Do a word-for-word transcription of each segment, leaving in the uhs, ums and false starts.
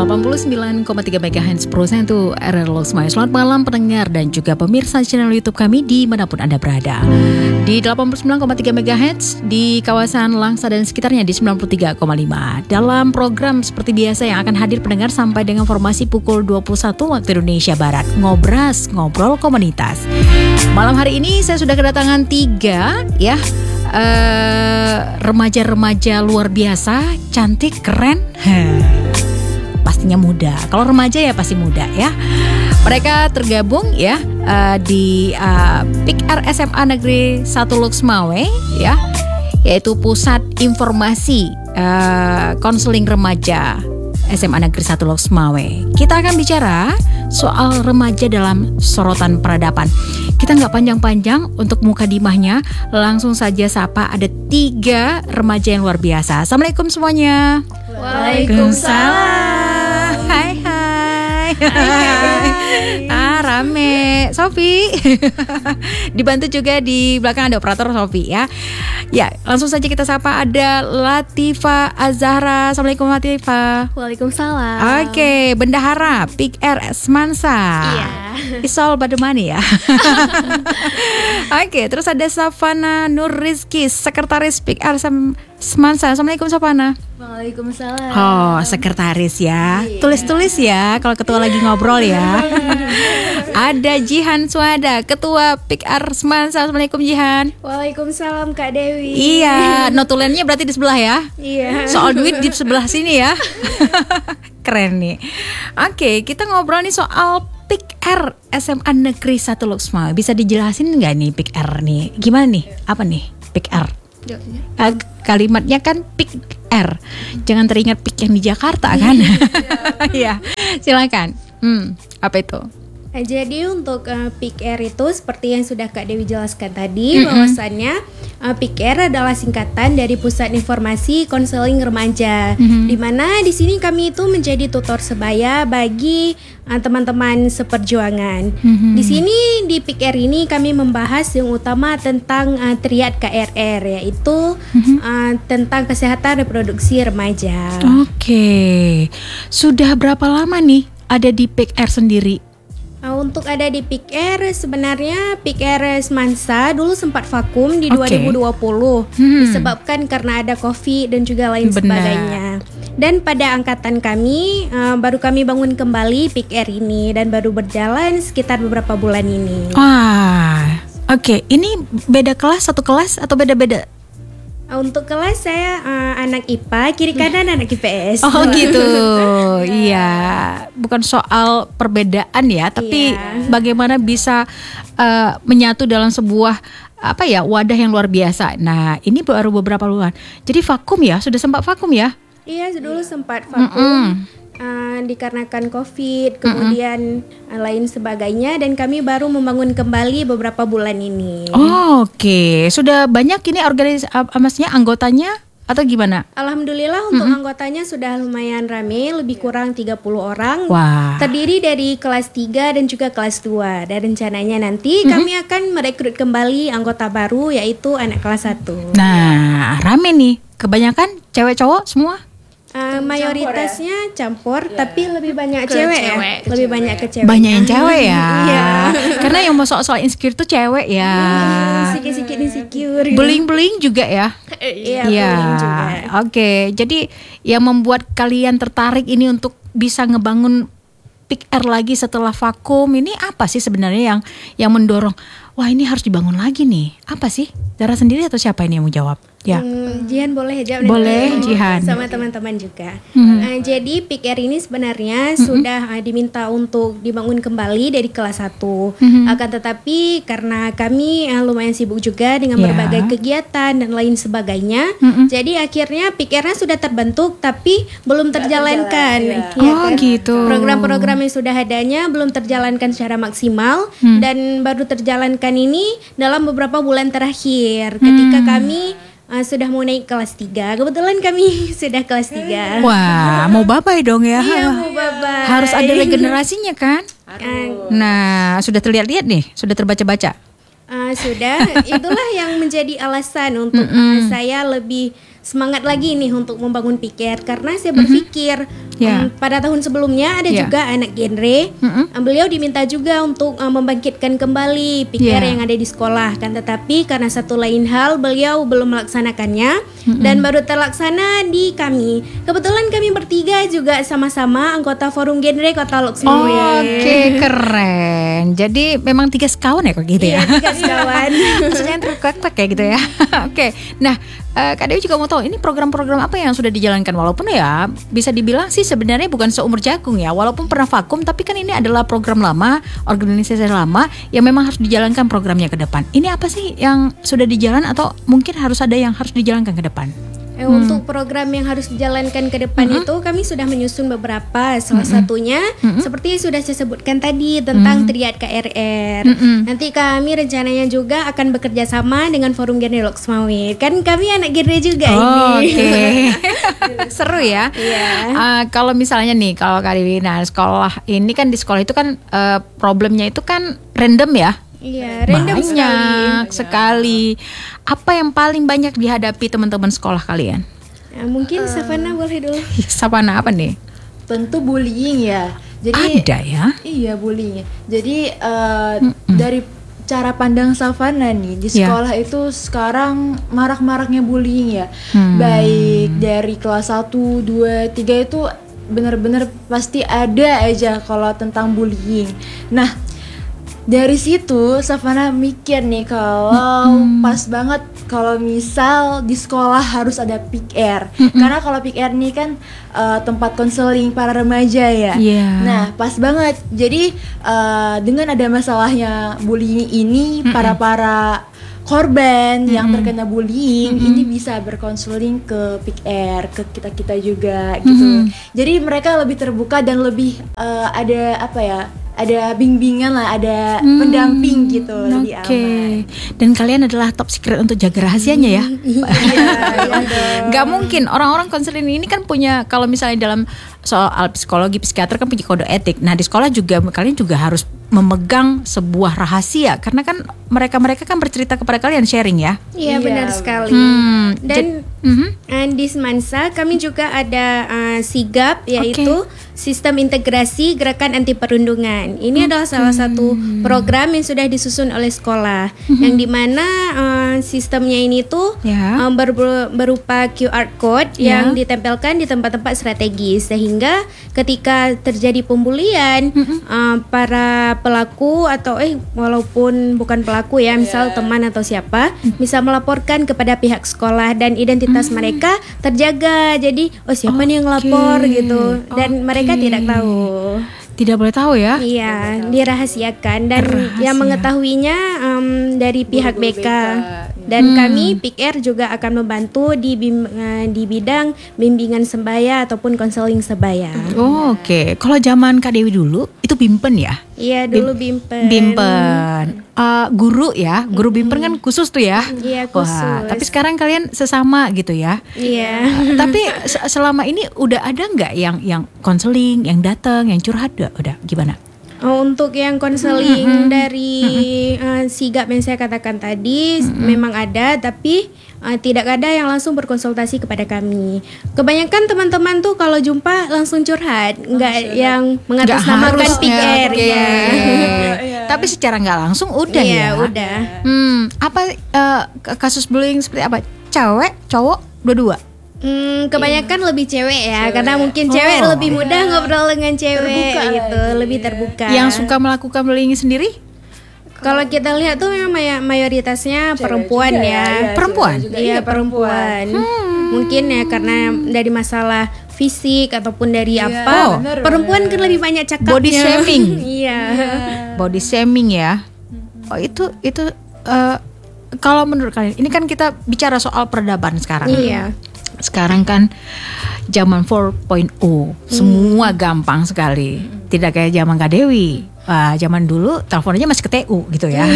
delapan puluh sembilan koma tiga megahertz Pro satu R R Loksmaya. Selamat malam pendengar dan juga pemirsa channel YouTube kami dimanapun Anda berada. Di delapan puluh sembilan koma tiga megahertz di kawasan Langsa dan sekitarnya di sembilan puluh tiga koma lima. Dalam program seperti biasa yang akan hadir pendengar sampai dengan formasi pukul dua puluh satu waktu Indonesia Barat. Ngobras, ngobrol komunitas. Malam hari ini saya sudah kedatangan tiga ya. Uh, remaja-remaja luar biasa, cantik, keren, huh. Pastinya muda. Kalau remaja ya pasti muda ya. Mereka tergabung ya uh, di uh, P I K R S M A Negeri satu Loksmawe ya, yaitu Pusat Informasi uh, Konseling Remaja S M A Negeri satu Loksmawe. Kita akan bicara soal remaja dalam sorotan peradaban. Kita nggak panjang-panjang untuk mukadimahnya, langsung saja sapa ada tiga remaja yang luar biasa. Assalamualaikum semuanya. Waalaikumsalam. Hai hai. Hai. Ah rame. Sofi. Dibantu juga di belakang ada operator Sofi ya. Ya, langsung saja kita sapa ada Latifa Az-Zahra. Assalamualaikum Latifa. Waalaikumsalam. Oke, Bendahara P I K R Semansa. Iya. Isol Bademani ya. Oke, terus ada Safana Nur Rizky, Sekretaris P I K R Semansa. Assalamualaikum Safana. Waalaikumsalam. Oh, sekretaris ya. Iya. Tulis-tulis ya kalau ketua lagi ngobrol ya. Ada Jihan Suada, Ketua P I K R Semansa. Assalamualaikum Jihan. Waalaikumsalam Kak Dewi. Iya, notulennya berarti di sebelah ya. Iya. Soal duit di sebelah sini ya. Keren nih. Oke, kita ngobrol nih soal P I K R S M A Negeri satu Loksmawe. Bisa dijelasin nggak nih P I K R nih? Gimana nih? Apa nih P I K R? Uh, kalimatnya kan P I K R. Jangan teringat P I K yang di Jakarta kan? Iya, silakan. Hmm, apa itu? Jadi untuk uh, P I K R itu seperti yang sudah Kak Dewi jelaskan tadi, Mm-mm. bahwasannya uh, P I K R adalah singkatan dari Pusat Informasi Konseling Remaja, Mm-hmm. di mana di sini kami itu menjadi tutor sebaya bagi uh, teman-teman seperjuangan. Mm-hmm. Di sini di P I K R ini kami membahas yang utama tentang uh, triad K R R, yaitu Mm-hmm. uh, tentang kesehatan reproduksi remaja. Oke, sudah berapa lama nih ada di P I K R sendiri? Uh, untuk ada di P I K R sebenarnya P I K R Semansa dulu sempat vakum di Oke. dua ribu dua puluh Hmm. disebabkan karena ada Covid dan juga lain Benar. sebagainya. Dan pada angkatan kami uh, baru kami bangun kembali P I K R ini dan baru berjalan sekitar beberapa bulan ini. Wah, oke. Ini beda kelas, satu kelas atau beda-beda? Uh, untuk kelas saya uh, anak I P A, kiri kanan anak I P S. Oh gitu, iya. Bukan soal perbedaan ya, tapi Iya. bagaimana bisa uh, menyatu dalam sebuah apa ya wadah yang luar biasa. Nah, ini baru beberapa bulan. Jadi vakum ya, sudah sempat vakum ya? Iya, dulu sempat vakum. Mm-mm. Uh, dikarenakan Covid, kemudian uh, lain sebagainya, dan kami baru membangun kembali beberapa bulan ini. Oh, oke, sudah banyak ini organisasi, uh, maksudnya anggotanya atau gimana? Alhamdulillah untuk anggotanya sudah lumayan rame, lebih kurang tiga puluh orang. Wah. Terdiri dari kelas tiga dan juga kelas dua. Dan rencananya nanti kami akan merekrut kembali anggota baru, yaitu anak kelas satu. Nah, rame nih. Kebanyakan cewek cowok semua? Uh, mayoritasnya campur, tapi lebih banyak cewek, cewek, ya. Lebih banyak ke cewek. Banyak yang cewek ya. Iya. Karena yang mau soal-soal insecure tuh cewek ya. Sikit-sikit insecure. Beling-beling juga ya. Iya, Iya. beling juga. Oke, jadi yang membuat kalian tertarik ini untuk bisa ngebangun P I K R lagi setelah vakum ini apa sih sebenarnya yang yang mendorong? Wah, ini harus dibangun lagi nih. Apa sih? Zara sendiri atau siapa ini yang mau jawab? Ya. Hmm, Jihan boleh jawab. Boleh, nanti. Jihan. Sama teman-teman juga. Hmm. Uh, jadi P I K R ini sebenarnya sudah uh, diminta untuk dibangun kembali dari kelas satu. Hmm. Akan tetapi karena kami uh, lumayan sibuk juga dengan Ya. berbagai kegiatan dan lain sebagainya, Mm-mm. jadi akhirnya P I K R-nya sudah terbentuk tapi belum terjalankan. terjalan, Ya Oh, kan? gitu. Program-program yang sudah adanya belum terjalankan secara maksimal, Hmm. dan baru terjalankan ini dalam beberapa bulan terakhir ketika Hmm. kami uh, sudah mau naik kelas tiga. Kebetulan kami sudah kelas tiga. Wah, mau babai dong ya. Iya, mau bye-bye. Harus ada regenerasinya kan? Uh, Nah, sudah terlihat-lihat nih, sudah terbaca-baca. uh, sudah, itulah yang menjadi alasan untuk uh, saya lebih semangat lagi nih untuk membangun P I K R, karena saya berpikir Ya. Um, pada tahun sebelumnya ada Ya. juga anak genre. Mm-mm. Um, beliau diminta juga untuk um, membangkitkan kembali P K R Ya. yang ada di sekolah kan, tetapi karena satu lain hal beliau belum melaksanakannya dan baru terlaksana di kami. Kebetulan kami bertiga juga sama-sama anggota Forum Genre Kota Loksmawe. Oke, keren. Jadi memang tiga sekawan ya kok gitu ya. Iya, tiga sekawan. Maksudnya terkuak-kuak kayak gitu ya. Oke. Nah, eh, Kak Dewi juga mau tahu ini program-program apa yang sudah dijalankan, walaupun ya bisa dibilang sih sebenarnya bukan seumur jagung ya, walaupun pernah vakum, tapi kan ini adalah program lama, organisasi lama yang memang harus dijalankan programnya ke depan. Ini apa sih yang sudah dijalan atau mungkin harus ada yang harus dijalankan ke depan? Eh, Untuk program yang harus dijalankan ke depan Mm-hmm. itu kami sudah menyusun beberapa. Salah satunya Mm-hmm. seperti yang sudah saya sebutkan tadi tentang triad K R R. Mm-mm. Nanti kami rencananya juga akan bekerja sama dengan Forum Genre Loksmawe. Kan kami anak genre juga Oh, ini. oke. Seru ya. Iya. Ah, kalau misalnya nih, kalau Kak Dewi, nah sekolah ini kan di sekolah itu kan eh, problemnya itu kan random ya. Iya, random sekali. Banyak sekali. Apa yang paling banyak dihadapi teman-teman sekolah kalian? Nah, mungkin Savana boleh dulu. Savana apa nih? Tentu bullying ya. Jadi Ada ya? iya bullying. Jadi eh, dari cara pandang Savana nih di Ya. sekolah itu sekarang marak-maraknya bullying ya. Hmm. Baik dari kelas satu, dua, tiga itu benar-benar pasti ada aja kalau tentang bullying. Nah, dari situ Savana mikir nih kalau pas banget kalau misal di sekolah harus ada P K R. Karena kalau P K R ini kan eh, tempat konseling para remaja ya. Iya. Nah, pas banget. Jadi eh, dengan ada masalahnya bullying ini, para-para korban yang terkena bullying ini bisa berkonseling ke P K R, ke kita-kita juga gitu. Jadi mereka lebih terbuka dan lebih eh, ada apa ya? Ada bimbingan lah, ada pendamping gitu, lebih Oke. aman. Dan kalian adalah top secret untuk jaga rahasianya ya. Iya, Gak mungkin orang-orang konseling ini kan punya, kalau misalnya dalam soal psikologi, psikiater kan punya kode etik. Nah di sekolah juga kalian juga harus memegang sebuah rahasia, karena kan mereka-mereka kan bercerita kepada kalian, sharing ya. Iya, Iya, benar sekali. Hmm, Dan Mhm. uh, di Semansa kami juga ada uh, SIGAP, yaitu Sistem Integrasi Gerakan Anti Perundungan. Ini adalah salah satu program yang sudah disusun oleh sekolah, yang dimana uh, sistemnya ini tuh Ya. um, ber- berupa Q R code Ya. yang ditempelkan di tempat-tempat strategis, sehingga ketika terjadi pembulian, uh, para pelaku atau eh walaupun bukan pelaku ya, misal teman atau siapa, bisa melaporkan kepada pihak sekolah dan identitas mereka terjaga. Jadi oh siapa nih yang lapor Oke. gitu, dan mereka tidak tahu. Tidak boleh tahu ya. Iya, dirahasiakan dan Rahasia. yang mengetahuinya em, dari pihak B K. Dan kami P K R juga akan membantu di bim- eh, di bidang bimbingan sebaya ataupun konseling sebaya. Oh, Oke, kalau zaman Kak Dewi dulu itu bimpen ya. Iya, dulu bimpen. Bimpen, Eh, guru ya, guru bimpen kan khusus tuh ya. Iya, Wah, khusus. tapi sekarang kalian sesama gitu ya. Iya. Tapi se- selama ini udah ada nggak yang yang konseling, yang datang, yang curhat, udah, udah gimana? Oh, untuk yang konseling dari eh, sigap yang saya katakan tadi memang ada, tapi eh, tidak ada yang langsung berkonsultasi kepada kami. Kebanyakan teman-teman tuh kalau jumpa langsung curhat, nggak yang mengatasnamakan Nggak P K R harus, oke. ya. Tapi secara nggak langsung udah Iya, ya. udah. Hmm, apa eh, kasus bullying seperti apa? Cewek, cowok, dua-dua. Hmm, kebanyakan lebih cewek ya, karena mungkin cewek Oh, lebih mudah ngobrol dengan cewek Terbuka gitu, lagi, lebih iya. terbuka. Yang suka melakukan bullying sendiri? Kalau kita lihat tuh memang maya- mayoritasnya Cewek perempuan juga ya. iya, Perempuan? cewek juga. Iya, perempuan. Mungkin ya karena dari masalah fisik ataupun dari Iya, apa. Oh. bener, Perempuan bener. kan lebih banyak cakapnya. Body shaming. Iya. Body shaming ya. Oh itu itu eh, kalau menurut kalian, ini kan kita bicara soal peradaban sekarang. Iya. Sekarang kan zaman empat titik nol, semua gampang sekali. Tidak kayak zaman Kak Dewi. Wah, zaman dulu teleponnya masih ke T U gitu ya.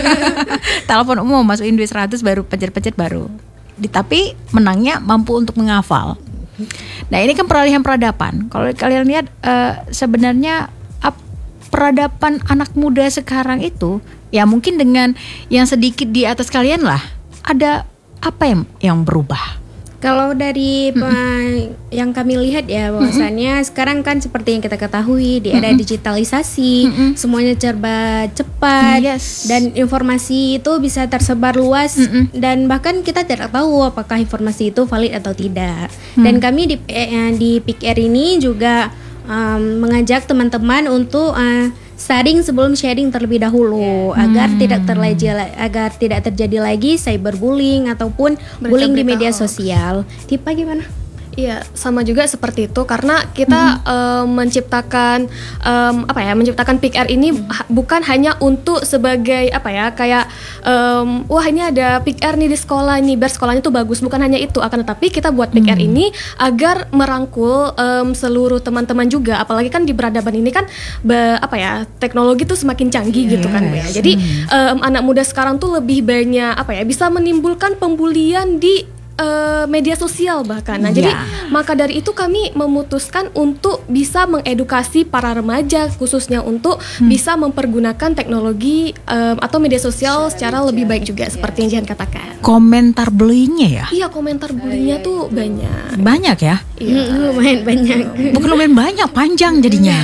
Telepon umum masukin duit seratus baru pencet-pencet baru. Di- Tapi menangnya mampu untuk menghafal. Nah, ini kan peralihan peradaban. Kalau kalian lihat eh, sebenarnya ap- peradaban anak muda sekarang itu ya mungkin dengan yang sedikit di atas kalian lah, ada apa yang yang berubah? Kalau dari pe- yang kami lihat ya bahwasannya sekarang kan seperti yang kita ketahui di era digitalisasi, semuanya serba cepat Yes. dan informasi itu bisa tersebar luas dan bahkan kita tidak tahu apakah informasi itu valid atau tidak. Dan kami di eh, di P I K R ini juga um, mengajak teman-teman untuk uh, studying sebelum sharing terlebih dahulu agar tidak terjadi agar tidak terjadi lagi cyberbullying ataupun bullying di media Berita-berita hoax. sosial. Tipa gimana? Iya, sama juga seperti itu karena kita em, menciptakan em, apa ya, menciptakan P I K R ini ha- bukan hanya untuk sebagai apa ya, kayak em, wah ini ada P I K R nih di sekolah ini, biar sekolahnya tuh bagus, bukan hanya itu, akan tetapi kita buat P I K R ini agar merangkul em, seluruh teman-teman juga, apalagi kan di peradaban ini kan be- apa ya, teknologi tuh semakin canggih gitu kan, Bu ya. Jadi em, anak muda sekarang tuh lebih banyak apa ya, bisa menimbulkan pembulian di eh, media sosial bahkan. Nah, jadi Ya. maka dari itu kami memutuskan untuk bisa mengedukasi para remaja khususnya untuk bisa mempergunakan teknologi em, atau media sosial secara lebih baik juga seperti yang Jihan katakan. Komentar bullyingnya ya Iya, komentar bullyingnya tuh banyak. banyak ya. Iya. Hmm, lumayan banyak. Bukan lumayan banyak, panjang jadinya.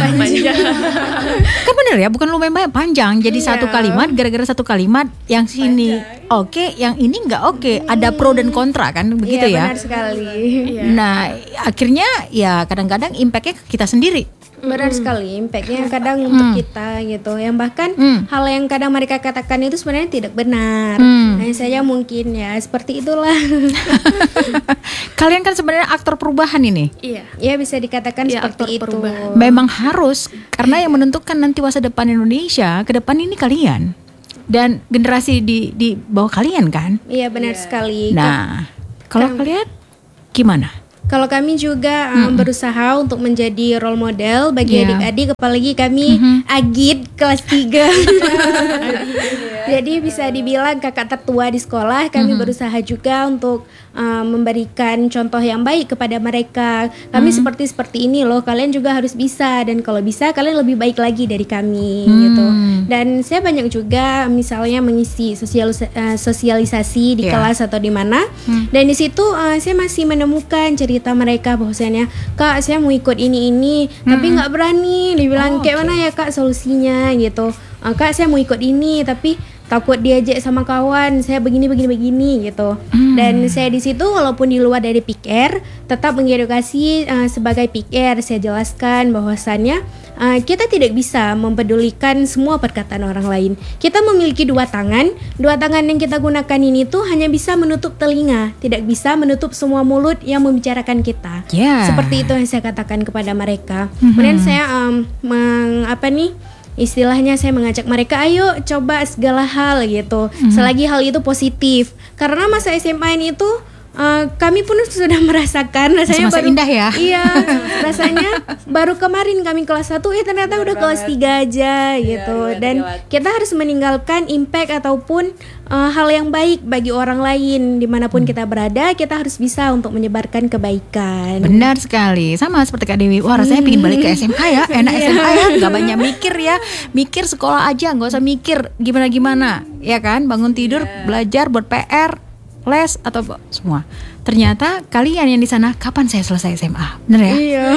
Kan bener ya, bukan lumayan banyak, panjang. Jadi Iya. satu kalimat, gara-gara satu kalimat yang sini oke, yang ini nggak oke. Ada pro dan kontra kan, begitu Iya, ya. benar sekali. Nah, akhirnya ya kadang-kadang impactnya ke kita sendiri. Benar sekali, impactnya kadang untuk kita gitu. Yang bahkan Hmm. hal yang kadang mereka katakan itu sebenarnya tidak benar. Hmm. Hanya saja mungkin ya seperti itulah. Kalian kan sebenarnya aktor perubahan ini. Iya. Ya bisa dikatakan Iya, seperti aktor itu. perubahan. Memang harus, karena yang menentukan nanti masa depan Indonesia ke depan ini kalian dan generasi di di bawah kalian kan. Iya benar sekali. Nah, kalau kalian gimana? Kalau kami juga um, berusaha untuk menjadi role model bagi Iya. adik-adik, apalagi kami agit kelas tiga. Jadi bisa dibilang kakak tertua di sekolah. Kami berusaha juga untuk um, memberikan contoh yang baik kepada mereka. Kami seperti seperti ini loh, kalian juga harus bisa, dan kalau bisa kalian lebih baik lagi dari kami gitu. Dan saya banyak juga misalnya mengisi sosial, uh, sosialisasi di Iya. kelas atau di mana. Dan di situ uh, saya masih menemukan cerita mereka bahwasanya, Kak saya mau ikut ini ini tapi nggak berani. Dibilang kayak mana ya Kak solusinya gitu. "Ah, Kak saya mau ikut ini tapi takut diajak sama kawan, saya begini begini begini gitu." Dan saya di situ walaupun di luar dari P I K R tetap mengedukasi uh, sebagai P I K R. Saya jelaskan bahwasannya uh, kita tidak bisa mempedulikan semua perkataan orang lain. Kita memiliki dua tangan. Dua tangan yang kita gunakan ini tuh hanya bisa menutup telinga, tidak bisa menutup semua mulut yang membicarakan kita. Ya. Seperti itu yang saya katakan kepada mereka. Kemudian saya um, meng, apa nih istilahnya saya mengajak mereka, ayo coba segala hal gitu, selagi hal itu positif. Karena masa S M A ini tuh uh, kami pun sudah merasakan rasanya Masa-masa baru indah ya. Iya, rasanya baru kemarin kami kelas satu, eh ternyata udah kelas tiga aja gitu. Dan kita harus meninggalkan impact ataupun uh, hal yang baik bagi orang lain dimanapun kita berada. Kita harus bisa untuk menyebarkan kebaikan. Benar sekali, sama seperti Kak Dewi. Wah, rasanya pengen balik ke S M A ya, enak S M A ya, nggak banyak mikir ya, mikir sekolah aja, nggak usah mikir gimana gimana, ya kan? Bangun tidur, belajar, buat P R, les atau apa, semua. Ternyata kalian yang di sana, kapan saya selesai S M A, bener ya? Iya.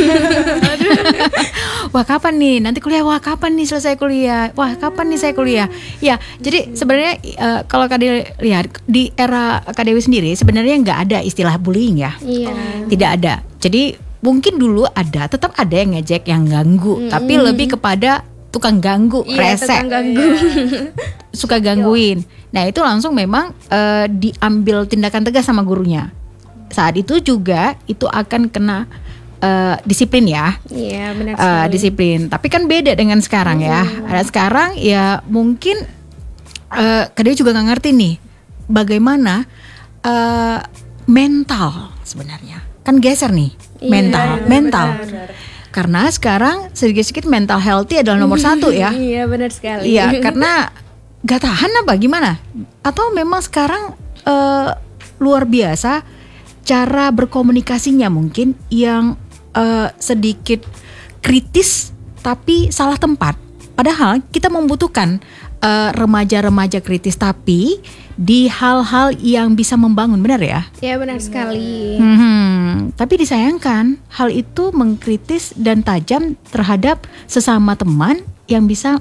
Wah kapan nih nanti kuliah, wah kapan nih selesai kuliah, wah kapan nih saya kuliah. Ya, jadi sebenarnya eh, kalau Kak Dewi lihat di era Kak Dewi sendiri sebenarnya nggak ada istilah bullying ya. Iya. Tidak ada. Jadi mungkin dulu ada, tetap ada yang ngejek, yang ganggu, tapi lebih kepada tukang ganggu, Iya, rese, tukang ganggu. suka gangguin. Nah itu langsung memang eh, diambil tindakan tegas sama gurunya. Saat itu juga itu akan kena eh, disiplin ya. Iya, benar Eh, sekali. disiplin. Tapi kan beda dengan sekarang ya. Ada sekarang ya mungkin eh Kak Dewi juga nggak ngerti nih bagaimana eh, mental sebenarnya. Kan geser nih Iya, mental, mental. benar. Karena sekarang sedikit-sedikit mental healthy adalah nomor satu ya. Iya, benar sekali. Iya, karena gak tahan apa gimana? Atau memang sekarang eh, luar biasa cara berkomunikasinya mungkin yang eh, sedikit kritis tapi salah tempat. Padahal kita membutuhkan uh, remaja-remaja kritis, tapi di hal-hal yang bisa membangun, benar ya? Ya benar sekali. Hmm, tapi disayangkan hal itu mengkritis dan tajam terhadap sesama teman yang bisa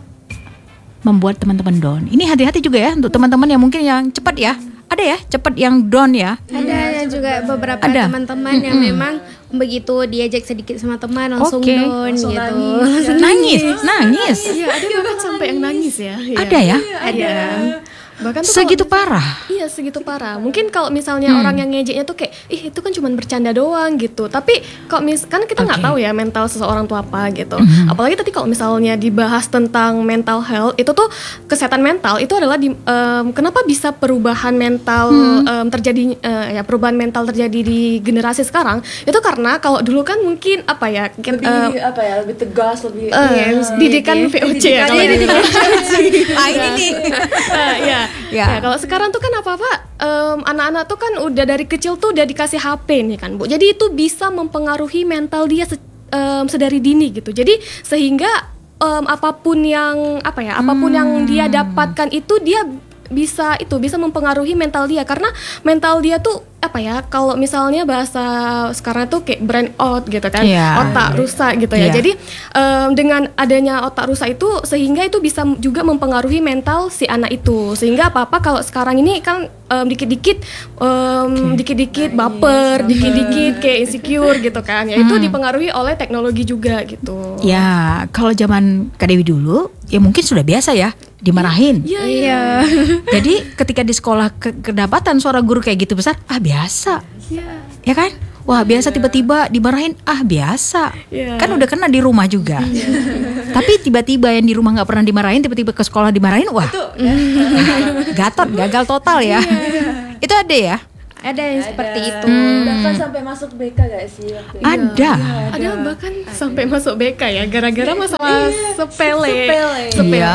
membuat teman-teman down. Ini hati-hati juga ya untuk teman-teman yang mungkin yang cepat ya. Ada ya cepat yang down ya. Ada juga beberapa Ada. teman-teman yang memang begitu diajak sedikit sama teman langsung Oke. down Langsung gitu. nangis. Nangis, nangis. Iya, ada bahkan sampai yang nangis ya. Iya. Ada ya? Ada. Bahkan tuh Segitu kalau- parah. Iya segitu parah. Mungkin kalau misalnya Hmm. orang yang ngejeknya tuh kayak, ih itu kan cuma bercanda doang gitu. Tapi kalau mis kan kita nggak Oke. tahu ya mental seseorang tuh apa gitu. Mhm. Apalagi tadi kalau misalnya dibahas tentang mental health, itu tuh kesehatan mental itu adalah di, em, kenapa bisa perubahan mental Hmm. em, terjadi eh, ya perubahan mental terjadi di generasi sekarang. Itu karena kalau dulu kan mungkin apa ya kita, Lebih em, apa ya? Lebih tegas, lebih eh, iya, didikan iya. V O C ya kalau Didikan gitu. Ah ini nih. Ah, ya. Ya. Ya, kalau sekarang tuh kan apa-apa em, anak-anak tuh kan udah dari kecil tuh udah dikasih H P nih kan, Bu. Jadi itu bisa mempengaruhi mental dia se- em, sedari dini gitu. Jadi sehingga em, apapun yang apa ya, apapun yang dia dapatkan itu dia bisa itu bisa mempengaruhi mental dia karena mental dia tuh apa ya, kalau misalnya bahasa sekarang tuh kayak brain out gitu kan, Iya. otak rusak gitu ya. Iya. Jadi em, dengan adanya otak rusak itu sehingga itu bisa m- juga mempengaruhi mental si anak itu. Sehingga apa-apa kalau sekarang ini kan em, dikit-dikit em, dikit-dikit baper, dikit-dikit kayak insecure gitu kan. Ya itu Hmm. dipengaruhi oleh teknologi juga gitu. Ya, kalau zaman Kak Dewi dulu, ya mungkin sudah biasa ya dimarahin. Iya, iya. Iya. Jadi ketika di sekolah ke- kedapatan suara guru kayak gitu besar, ah biasa, Iya. ya kan? Wah biasa tiba-tiba dimarahin, ah biasa. Iya. Kan udah kena di rumah juga. Tapi tiba-tiba yang di rumah nggak pernah dimarahin, tiba-tiba ke sekolah dimarahin, wah, gatot, gagal total ya. Itu ada ya? Ada yang seperti itu. Bahkan sampai masuk B K gak sih waktu itu? Ada. Ada bahkan sampai masuk B K ya gara-gara masalah sepele. Sepele. Iya.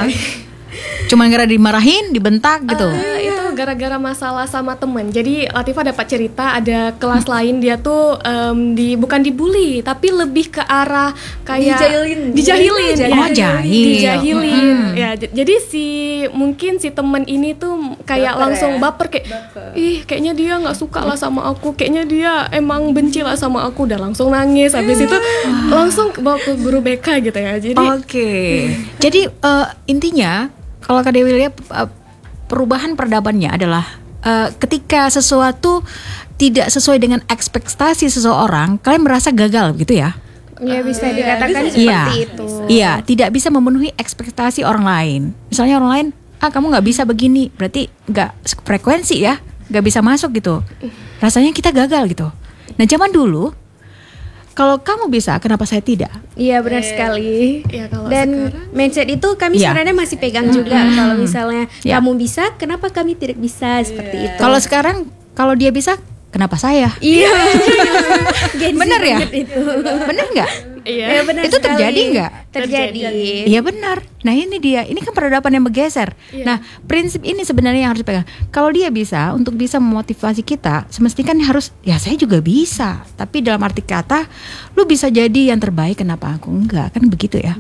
Cuman gara dimarahin, dibentak gitu. Eh, itu gara-gara masalah sama temen. Jadi Latifah dapat cerita ada kelas lain dia tuh em, di bukan dibully tapi lebih ke arah kayak Dijahilin. dijahilin, Dijahilin. ya. Oh, jahil. Dijahilin. Ya, j- jadi si mungkin si temen ini tuh kayak Baper langsung ya? baper kayak Baper. ih kayaknya dia nggak suka lah sama aku, kayaknya dia emang benci lah sama aku, udah langsung nangis. Habis itu langsung bawa ke guru B K gitu ya. Jadi Oke. Jadi eh, intinya kalau Kak Dewi lihat eh, perubahan peradabannya adalah eh, ketika sesuatu tidak sesuai dengan ekspektasi seseorang, kalian merasa gagal gitu ya? Ya bisa dikatakan Iya. seperti itu. Iya, tidak bisa memenuhi ekspektasi orang lain. Misalnya orang lain, ah kamu nggak bisa begini, berarti nggak frekuensi ya, nggak bisa masuk gitu. Rasanya kita gagal gitu. Nah zaman dulu, kalau kamu bisa, kenapa saya tidak? Iya benar sekali. ya kalau Dan sekarang mindset itu kami Iya. sebenarnya masih pegang juga. Kalau misalnya Ya. kamu bisa, kenapa kami tidak bisa seperti itu? Kalau sekarang, kalau dia bisa, kenapa saya? Iya. Gen Z Bener ya? banget itu. Bener nggak? iya. Ya, benar Itu sekali. terjadi nggak? Terjadi. Iya benar. Nah ini dia, ini kan peradaban yang bergeser. Nah prinsip ini sebenarnya yang harus dipegang. Kalau dia bisa, untuk bisa memotivasi kita, semestinya kan harus, ya saya juga bisa. Tapi dalam arti kata, lu bisa jadi yang terbaik, kenapa aku enggak? Kan begitu ya.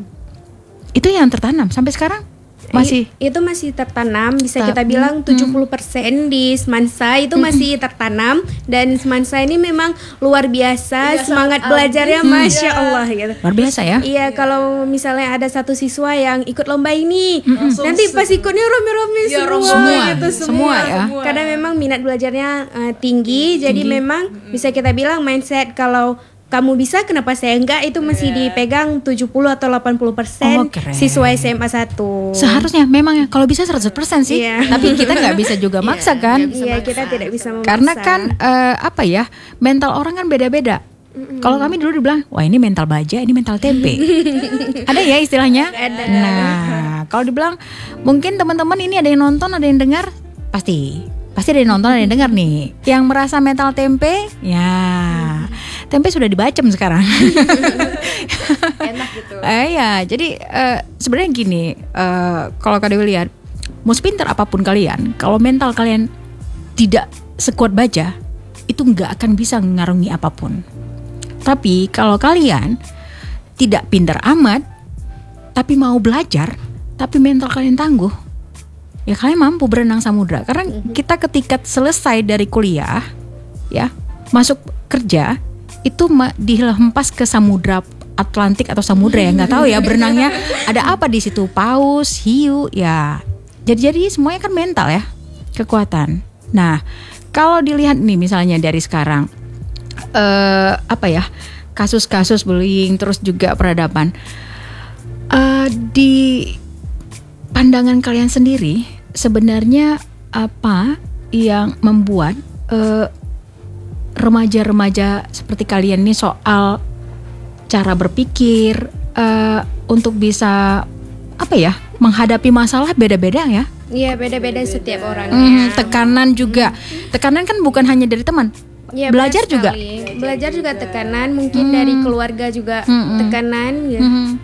Itu yang tertanam sampai sekarang masih. I- itu masih tertanam, bisa Ta- kita bilang tujuh puluh persen di Semansa itu masih tertanam. Dan Semansa ini memang luar biasa, Iya, semangat sangat belajarnya ambis. Masya Iya. Allah gitu. Luar biasa ya. Iya, kalau misalnya ada satu siswa yang ikut lomba ini, Langsung nanti se- pas ikutnya rame-rame Iya, semua, semua, gitu semua ya. Karena memang minat belajarnya eh, tinggi, jadi memang bisa kita bilang mindset kalau kamu bisa, kenapa saya enggak, itu masih dipegang tujuh puluh atau delapan puluh persen Oh, keren. siswa S M A satu. Seharusnya memang ya, kalau bisa seratus persen sih. Iya. Tapi kita nggak bisa juga maksa kan. Iya, kita tidak bisa memaksa. Karena kan eh, apa ya, mental orang kan beda-beda. Kalau kami dulu dibilang, wah ini mental baja, ini mental tempe. Ada ya istilahnya? Ada. Nah, kalau dibilang, mungkin teman-teman ini ada yang nonton, ada yang dengar, pasti. Pasti ada yang nonton, ada yang dengar nih. Yang merasa mental tempe, ya tempe sudah dibacem sekarang. Enak gitu. Eh ya, jadi eh, sebenarnya gini, eh, kalau Kak Dewi lihat, mau sepintar apapun kalian, kalau mental kalian tidak sekuat baja, itu nggak akan bisa mengarungi apapun. Tapi kalau kalian tidak pintar amat, tapi mau belajar, tapi mental kalian tangguh, ya kalian mampu berenang samudra. Karena kita ketika selesai dari kuliah, ya masuk kerja itu ma- dihempas ke samudra Atlantik atau samudra ya, nggak tahu ya berenangnya ada apa di situ, paus, hiu, ya. Jadi jadi semuanya kan mental ya, kekuatan. Nah, kalau dilihat nih misalnya dari sekarang, eh, apa ya, kasus-kasus bullying, terus juga peradaban, eh, di pandangan kalian sendiri, sebenarnya apa yang membuat eh, remaja-remaja seperti kalian ini soal cara berpikir uh, untuk bisa apa ya menghadapi masalah beda-beda ya? Iya, beda-beda setiap orang. Hmm, tekanan juga, tekanan kan bukan hanya dari teman, Ya, belajar benar juga. sekali. Belajar juga tekanan, mungkin dari keluarga juga tekanan. Ya.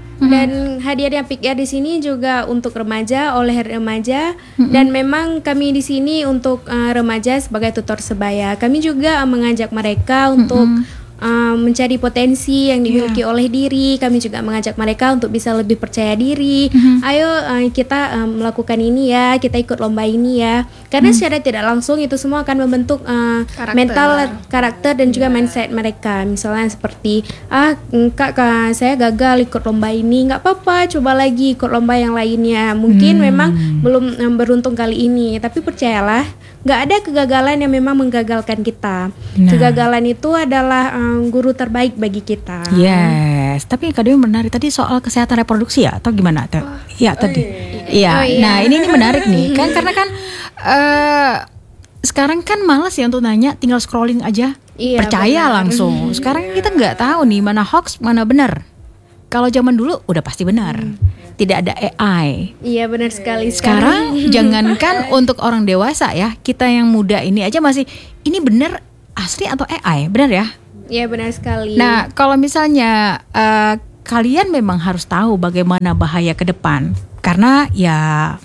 Dan hadirnya P I K R di sini juga untuk remaja, oleh remaja, dan memang kami di sini untuk uh, remaja sebagai tutor sebaya. Kami juga uh, mengajak mereka untuk uh, mencari potensi yang dimiliki oleh diri. Kami juga mengajak mereka untuk bisa lebih percaya diri. Ayo uh, kita uh, melakukan ini ya, kita ikut lomba ini ya. Karena secara tidak langsung itu semua akan membentuk uh, Karakter. mental, karakter dan juga mindset mereka. Misalnya seperti ah kak, kak saya gagal ikut lomba ini, nggak apa-apa, coba lagi ikut lomba yang lainnya. Mungkin memang belum um, beruntung kali ini, tapi percayalah, nggak ada kegagalan yang memang menggagalkan kita. Nah. Kegagalan itu adalah um, guru terbaik bagi kita. Yes, tapi Kak Dewi menarik tadi soal kesehatan reproduksi ya atau gimana? Oh, ya tadi. Iya. Oh, iya. Nah ini ini menarik nih kan karena kan uh, sekarang kan malas ya untuk nanya, tinggal scrolling aja, Iya, percaya benar. langsung. Sekarang kita nggak tahu nih mana hoax mana benar. Kalau zaman dulu udah pasti benar, tidak ada A I. Iya, benar sekali. Sekarang jangankan untuk orang dewasa ya, kita yang muda ini aja masih ini benar asli atau A I, benar ya? Iya, benar sekali. Nah, kalau misalnya uh, kalian memang harus tahu bagaimana bahaya ke depan, karena ya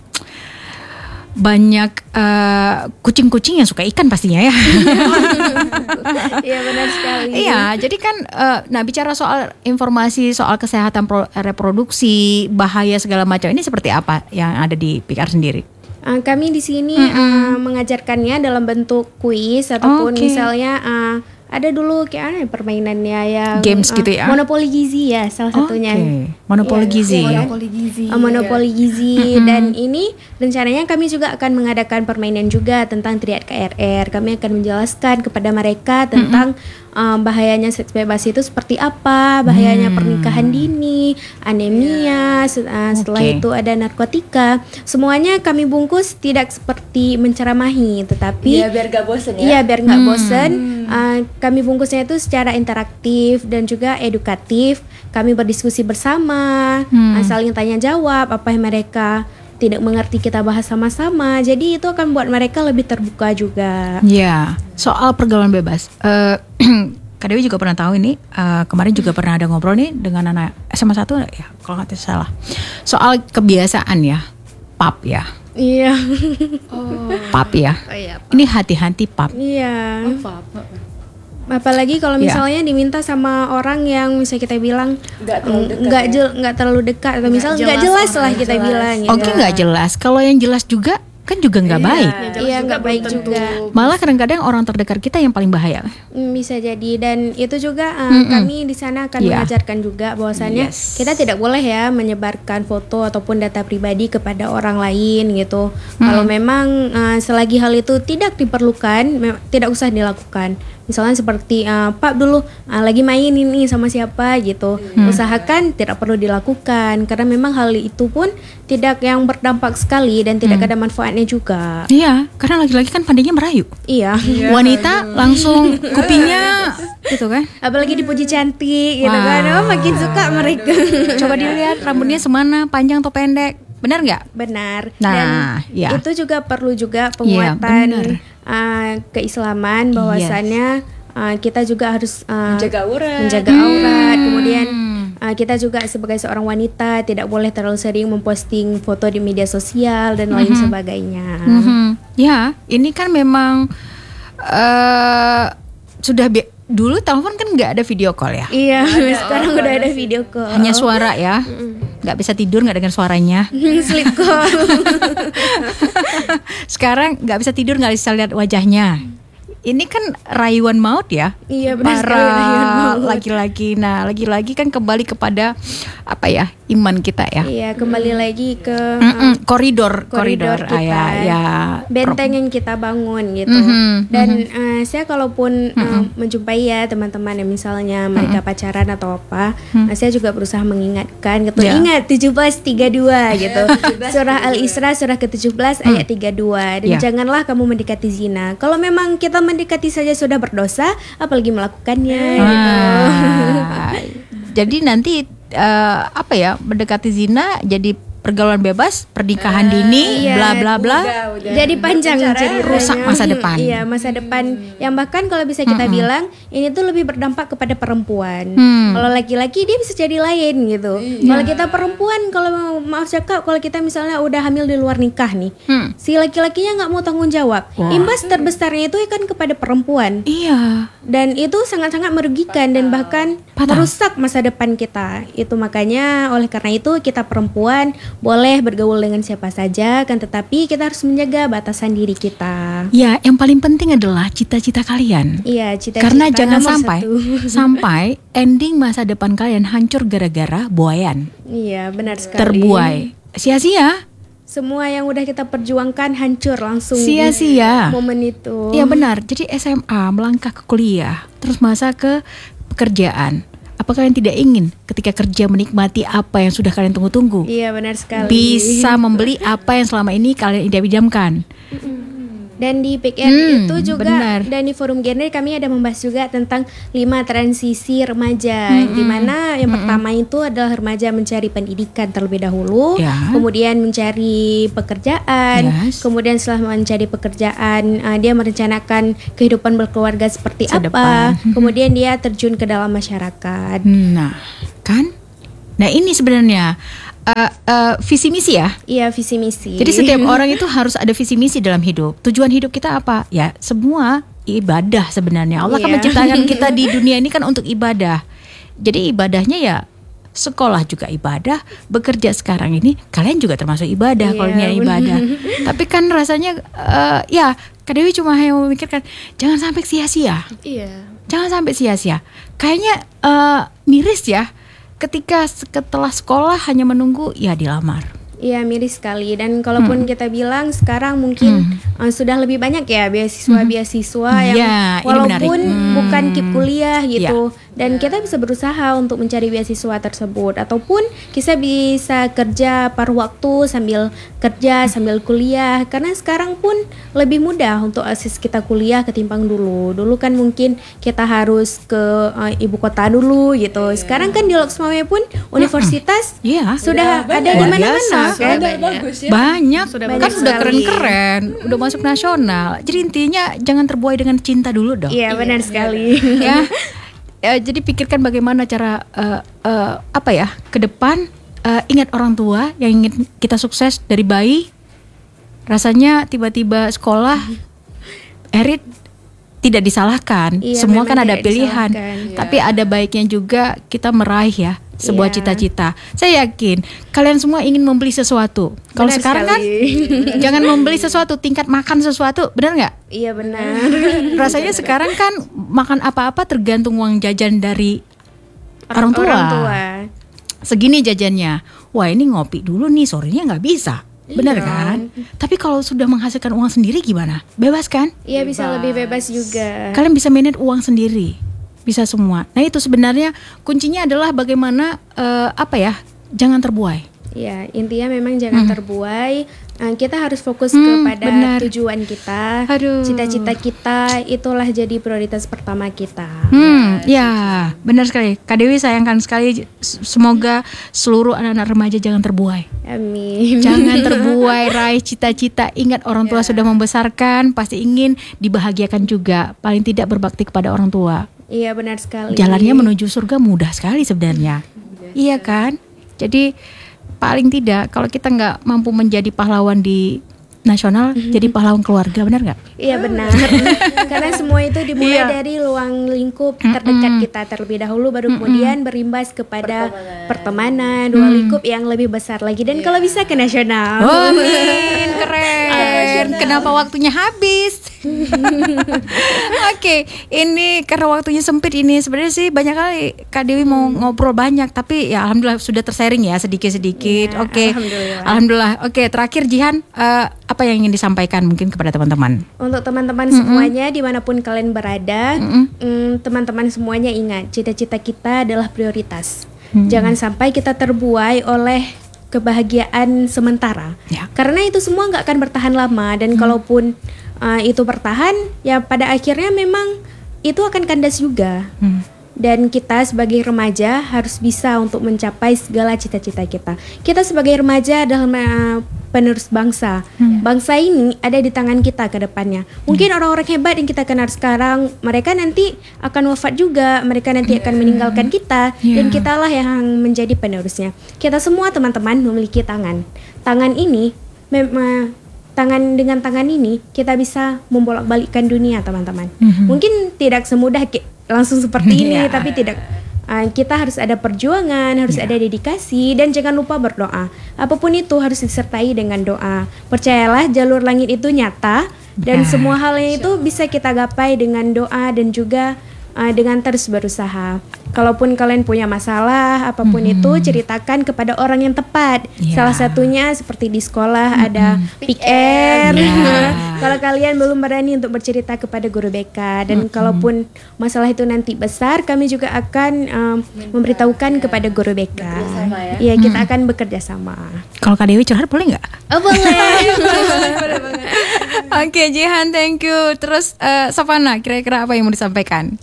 banyak uh, kucing-kucing yang suka ikan pastinya ya. Iya, benar sekali. Iya, jadi kan, uh, nah bicara soal informasi soal kesehatan pro- reproduksi, bahaya segala macam ini seperti apa yang ada di P I K R sendiri? Uh, kami di sini uh, mengajarkannya dalam bentuk kuis ataupun Oke. misalnya uh, ada dulu kayak apa ya, permainannya yang Games uh, gitu ya? monopoli gizi ya salah satunya. Oke, monopoli Iya, gizi. iya. Monopoli gizi. Uh, monopoli gizi dan ini rencananya kami juga akan mengadakan permainan juga tentang triad K R R. Kami akan menjelaskan kepada mereka tentang uh, bahayanya seks bebas itu seperti apa, bahayanya pernikahan dini, anemia, se- uh, setelah Oke. itu ada narkotika. Semuanya kami bungkus tidak seperti menceramahi, tetapi Iya, biar gak bosen ya. Iya, biar nggak bosen. Uh, kami bungkusnya itu secara interaktif dan juga edukatif. Kami berdiskusi bersama, uh, saling tanya jawab apa yang mereka tidak mengerti kita bahas sama-sama. Jadi itu akan buat mereka lebih terbuka juga. Ya, soal pergaulan bebas. Eh, Kak Dewi juga pernah tahu ini. eh, kemarin juga pernah ada ngobrol nih dengan anak S M A satu ya, kalau nggak salah. Soal kebiasaan ya, pub ya, Iya, pub ya. Oh iya. Ini hati-hati pub. iya. Apa? Apalagi kalau Ya. misalnya diminta sama orang yang bisa kita bilang Nggak terlalu dekat nggak ya. jel- nggak terlalu dekat atau misal nggak jelas, jelas lah orang, kita jelas. bilang. Gitu. Oke, nggak jelas. Kalau yang jelas juga kan juga nggak baik. jelas Iya, juga nggak belum baik tentu. juga. Malah kadang-kadang orang terdekat kita yang paling bahaya. Hmm, bisa jadi dan itu juga uh, kami di sana akan Iya. mengajarkan juga bahwasannya Yes. kita tidak boleh ya menyebarkan foto ataupun data pribadi kepada orang lain gitu. Kalau memang uh, selagi hal itu tidak diperlukan, me- tidak usah dilakukan. Misalnya seperti uh, Pak dulu uh, lagi main ini sama siapa gitu. Usahakan tidak perlu dilakukan karena memang hal itu pun tidak yang berdampak sekali dan tidak ada manfaatnya juga. Iya, karena lagi-lagi kan pandainya merayu. Iya. Wanita langsung kupingnya gitu kan. Apalagi dipuji cantik gitu Wah. kan. Oh, makin suka mereka. Coba dilihat rambutnya semana, panjang atau pendek. Benar nggak? Benar. Nah, Dan ya. itu juga perlu juga Iya, penguatan benar. uh, keislaman bahwasannya uh, kita juga harus uh, Menjaga aurat. menjaga aurat. Kemudian Hmm. uh, kita juga sebagai seorang wanita tidak boleh terlalu sering memposting foto di media sosial dan lain sebagainya. Mhm. Ya, ini kan memang eh sudah bi- dulu telepon kan nggak ada video call ya. Iya, sekarang udah ada video call. Hanya suara ya. Nggak bisa tidur nggak dengar suaranya. Sleep call. Sekarang nggak bisa tidur nggak bisa lihat wajahnya. Ini kan rayuan maut ya. Iya, benar sekali, Para rayuan maut. laki-laki. Nah, lagi-lagi kan kembali kepada apa ya, iman kita ya. Iya, kembali lagi ke Mm-mm, koridor, koridor, koridor kita. Ah, ya, ya. benteng yang kita bangun gitu. Mhm, Dan eh, saya kalaupun eh, menjumpai ya teman-teman yang misalnya mereka pacaran atau apa, eh, saya juga berusaha mengingatkan gitu. Ya. Ingat tujuh belas tiga puluh dua gitu. Surah Al-Isra surah ke tujuh belas ayat tiga puluh dua. Dan Ya. janganlah kamu mendekati zina. Kalau memang kita mendekati saja sudah berdosa, apalagi melakukannya gitu. Ah, jadi nanti eh, apa ya, mendekati zina jadi pergaulan bebas, pernikahan dini, iya, bla bla bla. Jadi panjang ceritanya. Rusak masa depan. Iya, masa depan yang bahkan kalau bisa kita bilang ini tuh lebih berdampak kepada perempuan. Hmm. Kalau laki-laki dia bisa jadi lain gitu. Kalau kita perempuan, kalau maaf cakap, kalau kita misalnya udah hamil di luar nikah nih, Hmm. si laki-lakinya nggak mau tanggung jawab. Wah. Imbas terbesarnya itu kan kepada perempuan. Iya. Dan itu sangat-sangat merugikan dan bahkan Fatal. merusak masa depan kita. Itu makanya oleh karena itu kita perempuan boleh bergaul dengan siapa saja, kan tetapi kita harus menjaga batasan diri kita. Ya, yang paling penting adalah cita-cita kalian. Iya, cita-cita Karena jangan nomor sampai satu. sampai ending masa depan kalian hancur gara-gara buayan. Iya, benar sekali. Terbuai. Sia-sia. Semua yang udah kita perjuangkan hancur langsung. Sia-sia. Momen itu. Iya benar. Jadi S M A melangkah ke kuliah, terus masa ke pekerjaan. Apa kalian tidak ingin ketika kerja menikmati apa yang sudah kalian tunggu-tunggu? Iya, benar sekali. Bisa membeli apa yang selama ini kalian idam-idamkan. Dan di P K R Hmm, itu juga, benar. dan di forum genre kami ada membahas juga tentang lima transisi remaja, di mana yang pertama itu adalah remaja mencari pendidikan terlebih dahulu, Ya. kemudian mencari pekerjaan, Yes. kemudian setelah mencari pekerjaan uh, dia merencanakan kehidupan berkeluarga seperti Masa apa, depan. kemudian dia terjun ke dalam masyarakat. Nah, kan? Nah ini sebenarnya uh, uh, visi misi ya. Iya, visi misi. Jadi setiap orang itu harus ada visi misi dalam hidup. Tujuan hidup kita apa? Ya semua ibadah sebenarnya. Allah kan Iya. menciptakan kita di dunia ini kan untuk ibadah. Jadi ibadahnya ya sekolah juga ibadah, bekerja sekarang ini kalian juga termasuk ibadah Iya, kalau niat ibadah. Tapi kan rasanya eh, ya Kak Dewi cuma hanya memikirkan jangan sampai sia-sia. Iya. Jangan sampai sia-sia. Kayaknya eh, miris ya ketika setelah sekolah hanya menunggu ya dilamar. Iya, miris sekali. Dan kalaupun kita bilang sekarang mungkin uh, sudah lebih banyak ya beasiswa-beasiswa yang Iya, ini walaupun menarik. Hmm. bukan kip kuliah gitu. Dan kita bisa berusaha untuk mencari beasiswa tersebut, ataupun kita bisa kerja paruh waktu sambil kerja sambil kuliah, karena sekarang pun lebih mudah untuk akses kita kuliah ketimbang dulu. Dulu kan mungkin kita harus ke uh, ibu kota dulu gitu. Sekarang kan di Loksmawe pun universitas Iya. sudah Udah ada di banyak. mana-mana Biasa. kan. Udah bagus ya. Banyak, Sudah kan banyak udah sekali. keren-keren, udah masuk nasional. Jadi intinya jangan terbuai dengan cinta dulu dong. Iya, benar sekali. Ya. Ya, jadi pikirkan bagaimana cara eh, eh, apa ya ke depan. Eh, ingat orang tua yang ingin kita sukses dari bayi. Rasanya tiba-tiba sekolah, Erit tidak disalahkan. Iya, Semua memang kan ada tidak pilihan. disalahkan. Tapi ada baiknya juga kita meraih ya sebuah Iya. cita-cita. Saya yakin kalian semua ingin membeli sesuatu. Kalau Benar sekarang kan sekali. jangan membeli sesuatu, tingkat makan sesuatu, benar nggak? Iya, benar. Rasanya sekarang kan makan apa-apa tergantung uang jajan dari orang tua. Orang tua. Segini jajannya. Wah ini ngopi dulu nih, sorenya nggak bisa. Benar kan? Tapi kalau sudah menghasilkan uang sendiri gimana? Bebas kan? Iya, bisa lebih bebas juga. Kalian bisa manage uang sendiri. Bisa semua. Nah itu sebenarnya kuncinya adalah bagaimana eh, apa ya? Jangan terbuai. Ya, intinya memang jangan terbuai. Eh, kita harus fokus Hmm, kepada benar. tujuan kita, Aduh. cita-cita kita, itulah jadi prioritas pertama kita. Hmm, ya benar sekali. Kak Dewi sayangkan sekali. S- Semoga seluruh anak-anak remaja jangan terbuai. Amin. Jangan terbuai, raih cita-cita. Ingat orang tua sudah membesarkan, pasti ingin dibahagiakan juga. Paling tidak berbakti kepada orang tua. Iya, benar sekali. Jalannya menuju surga mudah sekali sebenarnya. Iya kan? Jadi paling tidak kalau kita nggak mampu menjadi pahlawan di nasional jadi pahlawan keluarga, benar nggak? Iya benar. Karena semua itu dimulai Iya. dari ruang lingkup terdekat kita terlebih dahulu, baru kemudian berimbas kepada pertemanan, ruang lingkup yang lebih besar lagi, dan kalau bisa ke nasional. Oh, amin, keren. Kenapa waktunya habis? Oke, ini karena waktunya sempit ini. Sebenarnya sih banyak kali Kak Dewi mau ngobrol banyak, tapi ya alhamdulillah sudah tersaring ya sedikit-sedikit. Iya, Oke, alhamdulillah. alhamdulillah. Oke, terakhir Jihan, eh, apa yang ingin disampaikan mungkin kepada teman-teman? Untuk teman-teman semuanya dimanapun kalian berada, mm, teman-teman semuanya ingat, cita-cita kita adalah prioritas. Jangan sampai kita terbuai oleh kebahagiaan sementara, Ya. karena itu semua nggak akan bertahan lama, dan kalaupun uh, itu bertahan, ya pada akhirnya memang itu akan kandas juga. Hmm. Dan kita sebagai remaja harus bisa untuk mencapai segala cita-cita kita. Kita sebagai remaja adalah uh, penerus bangsa. Bangsa ini ada di tangan kita ke depannya. Mungkin orang-orang hebat yang kita kenal sekarang, mereka nanti akan wafat juga, mereka nanti akan meninggalkan kita, Yeah. dan kitalah yang menjadi penerusnya. Kita semua teman-teman memiliki tangan. Tangan ini memang tangan dengan tangan ini kita bisa membolak-balikkan dunia, teman-teman. Mhm. Mungkin tidak semudah ki- langsung seperti ini, Ya. tapi tidak. Uh, kita harus ada perjuangan, harus Ya. ada dedikasi, dan jangan lupa berdoa. Apapun itu harus disertai dengan doa. Percayalah, jalur langit itu nyata, dan Nah. semua hal yang itu bisa kita gapai dengan doa dan juga uh, dengan terus berusaha. Kalaupun kalian punya masalah apapun itu, ceritakan kepada orang yang tepat. Ya. Salah satunya seperti di sekolah ada P R. Ya. Kalau kalian belum berani untuk bercerita kepada guru B K, dan kalaupun masalah itu nanti besar, kami juga akan um, memberitahukan kepada guru B K. Bekerjasama ya? Iya, kita akan bekerja sama. Kalau Kak Dewi curhat boleh nggak? Oh, boleh. Oke, Jihan, thank you. Terus eh, Savana, kira-kira apa yang mau disampaikan?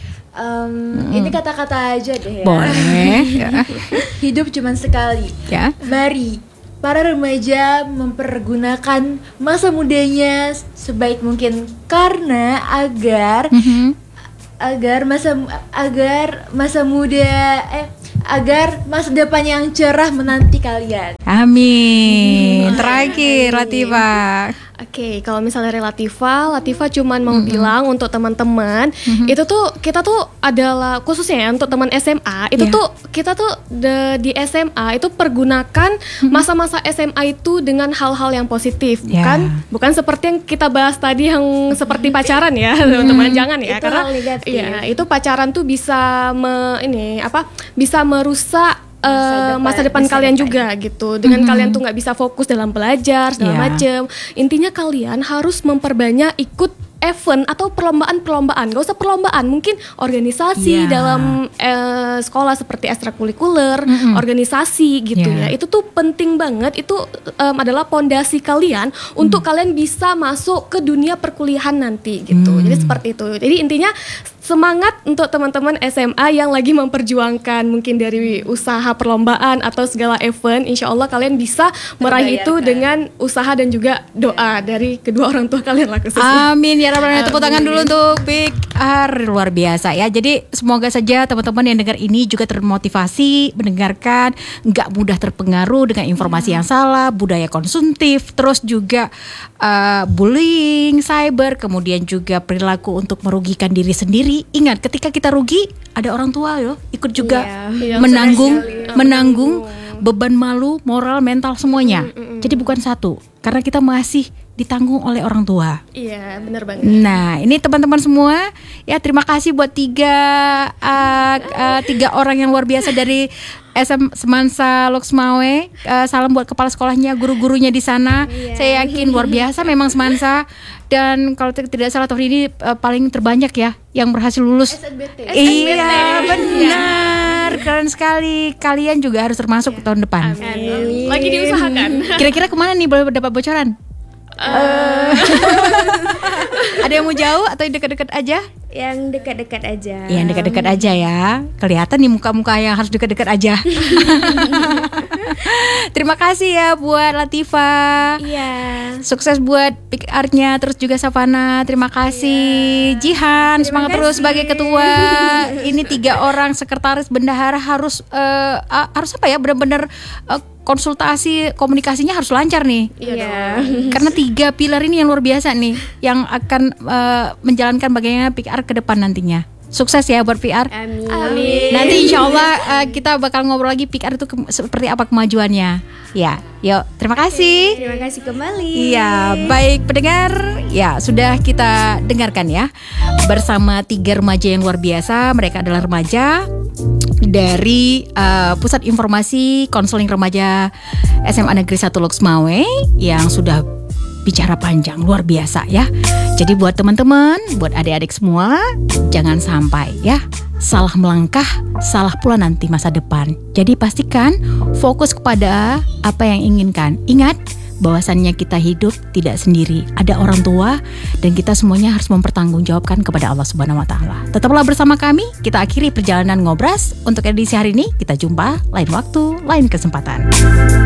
Em, Ini kata-kata aja deh ya. Boleh. Ya. Hidup cuma sekali. Ya. Mari para remaja mempergunakan masa mudanya sebaik mungkin, karena agar Mhm. agar masa agar masa muda eh agar masa depan yang cerah menanti kalian. Amin. Terakhir, Latifah. Oke, kalau misalnya dari Latifah, Latifah cuman mau bilang untuk teman-teman, itu tuh kita tuh adalah khususnya ya untuk teman S M A, itu Iya. tuh kita tuh de- di S M A itu pergunakan masa-masa S M A itu dengan hal-hal yang positif, Ya. bukan bukan seperti yang kita bahas tadi yang seperti pacaran ya, teman-teman, jangan ya, Itu karena hal negatif. iya, itu pacaran tuh bisa me, ini apa? Bisa merusak eh, depan- masa depan masa kalian depan. juga gitu. Dengan kalian tuh nggak bisa fokus dalam belajar segala Iya. macem. Intinya kalian harus memperbanyak ikut event atau perlombaan-perlombaan. Gak usah perlombaan, mungkin organisasi Iya. dalam eh, sekolah seperti ekstrakurikuler, organisasi gitu Iya. ya. Itu tuh penting banget. Itu em, adalah pondasi kalian untuk kalian bisa masuk ke dunia perkuliahan nanti gitu. Jadi seperti itu. Jadi intinya semangat untuk teman-teman S M A yang lagi memperjuangkan mungkin dari usaha perlombaan atau segala event. Insya Allah kalian bisa meraih itu dengan usaha dan juga doa dari kedua orang tua kalian lah khususnya. Amin ya rabbal alamin. Tepuk tangan dulu untuk Big R, luar biasa ya. Jadi semoga saja teman-teman yang dengar ini juga termotivasi mendengarkan, nggak mudah terpengaruh dengan informasi yang salah, budaya konsumtif, terus juga uh, bullying, cyber, kemudian juga perilaku untuk merugikan diri sendiri. Ingat, ketika kita rugi, ada orang tua loh ikut juga Iya. Iya, menanggung sekali. menanggung beban malu, moral, mental semuanya. Jadi bukan satu, karena kita masih ditanggung oleh orang tua. Iya, benar banget. Nah, ini teman-teman semua, ya terima kasih buat tiga uh, uh, tiga orang yang luar biasa dari S M Semansa Loksmawe. Uh, salam buat kepala sekolahnya, guru-gurunya di sana. Saya yakin luar biasa memang Semansa. Dan kalau t- tidak salah tahun ini uh, paling terbanyak ya yang berhasil lulus. S N B T. Iya, benar. Keren sekali. Kalian juga harus termasuk tahun depan. Amin. Lagi diusahakan. Kira-kira kemana nih, boleh dapat bocoran? Ada yang mau jauh atau yang dekat-dekat aja? Yang dekat-dekat aja. Yang dekat-dekat aja ya. Kelihatan nih muka-muka yang harus dekat-dekat aja. Terima kasih ya buat Latifah. Iya. Sukses buat pick art-nya, terus juga Savana. Terima kasih. Jihan, semangat terus sebagai ketua. Ini tiga orang sekretaris bendahara harus eh, ah, harus apa ya? Benar-benar eh, konsultasi komunikasinya harus lancar nih. Iya. Karena tiga pilar ini yang luar biasa nih, yang akan uh, menjalankan bagaimana P R ke depan nantinya. Sukses ya buat P R. Amin. Amin. Nanti insya Allah uh, kita bakal ngobrol lagi P R itu ke- seperti apa kemajuannya. Ya, yuk terima kasih. Terima kasih kembali. Iya, baik pendengar, ya sudah kita dengarkan ya bersama tiga remaja yang luar biasa. Mereka adalah remaja dari uh, Pusat Informasi Konseling Remaja S M A Negeri satu Loksmawe yang sudah bicara panjang luar biasa ya. Jadi buat teman-teman, buat adik-adik semua, jangan sampai ya salah melangkah, salah pula nanti masa depan. Jadi pastikan fokus kepada apa yang inginkan. Ingat bahwasannya kita hidup tidak sendiri. Ada orang tua dan kita semuanya harus mempertanggungjawabkan kepada Allah Subhanahu wa taala. Tetaplah bersama kami. Kita akhiri perjalanan ngobras untuk edisi hari ini. Kita jumpa lain waktu, lain kesempatan.